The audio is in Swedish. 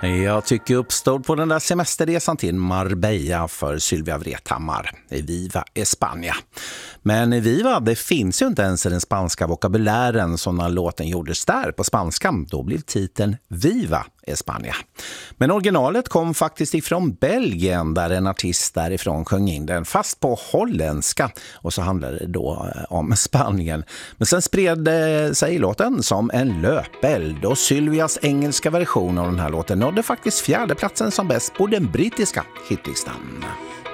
Jag tycker uppstod på den där semesterresan till Marbella för Sylvia Vrethammar. Viva España. Men Viva, det finns ju inte ens i den spanska vokabulären som när låten gjordes där på spanska. Då blev titeln Viva España. Men originalet kom faktiskt ifrån Belgien där en artist därifrån sjöng in den fast på holländska. Och så handlade det då om Spanien. Men sen spred sig låten som en löpeld och Sylvias engelska version av den här låten nådde faktiskt 4:e platsen som bäst på den brittiska hitlistan.